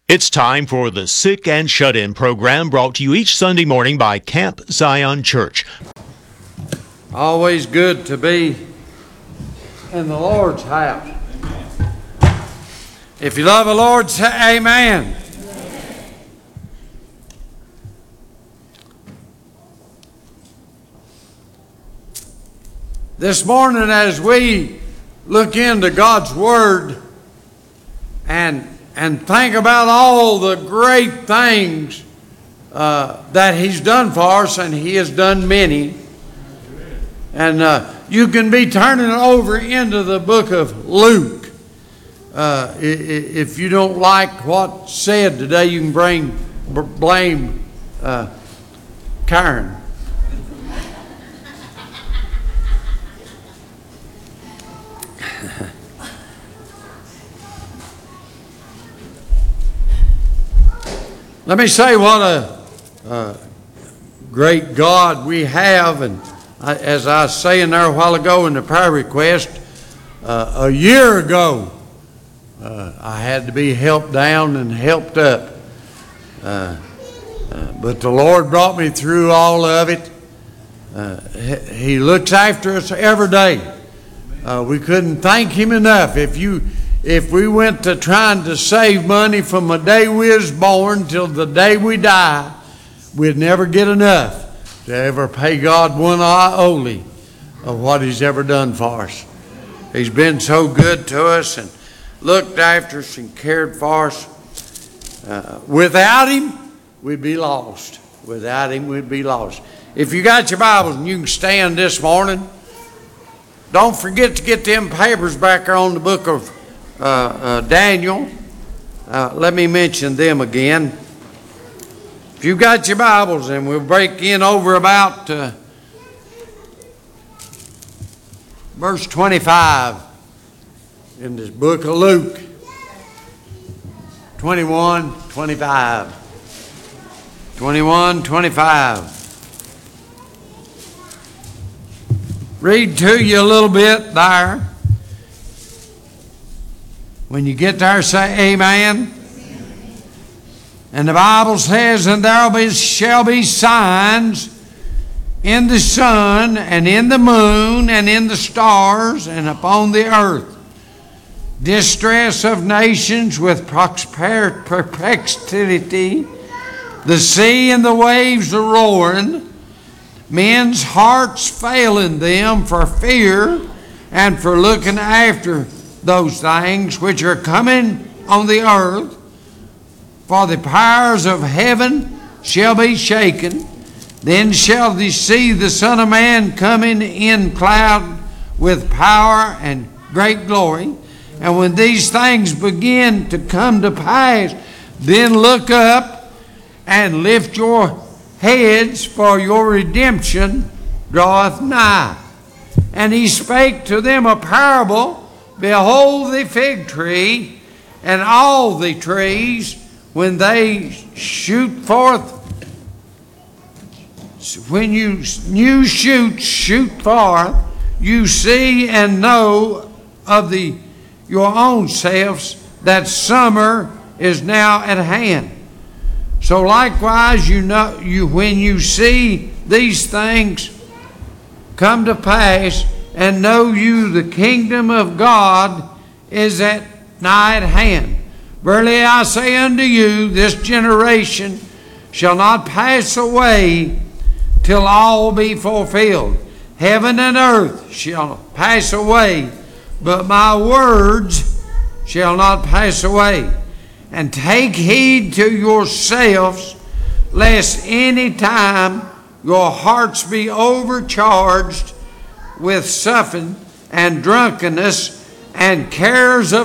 It's time for the Sick and Shut-In program, brought to you each Sunday morning by Camp Zion Church. Always good to be in the Lord's house. If you love the Lord, say amen. This morning, as we look into God's Word and think about all the great things that He's done for us, and He has done many. And you can be turning over into the book of Luke. If you don't like what's said today, you can blame Karen. Let me say what a great God we have, and as I was saying there a while ago in the prayer request, a year ago I had to be helped down and helped up, but the Lord brought me through all of it. He looks after us every day. We couldn't thank Him enough. If we went to trying to save money from the day we was born till the day we die, we'd never get enough to ever pay God one iota of what He's ever done for us. He's been so good to us and looked after us and cared for us. Without Him, we'd be lost. Without Him, we'd be lost. If you got your Bibles and you can stand this morning, don't forget to get them papers back there on the book of Daniel. Let me mention them again. If you've got your Bibles, and we'll break in over about verse 25 in this book of Luke. 21:25. 21:25. Read to you a little bit there. When you get there, say amen. And the Bible says, and there shall be signs in the sun, and in the moon, and in the stars, and upon the earth. Distress of nations with perplexity, the sea and the waves are roaring, men's hearts failing them for fear and for looking after those things which are coming on the earth. For the powers of heaven shall be shaken. Then shall they see the Son of Man coming in cloud with power and great glory. And when these things begin to come to pass, then look up and lift your heads, for your redemption draweth nigh. And He spake to them a parable. Behold the fig tree and all the trees, when they shoot forth, when you shoot forth, you see and know of your own selves that summer is now at hand. So likewise, when you see these things come to pass, and know you the kingdom of God is nigh at hand. Verily I say unto you, this generation shall not pass away till all be fulfilled. Heaven and earth shall pass away, but my words shall not pass away. And take heed to yourselves, lest any time your hearts be overcharged with suffering and drunkenness and cares of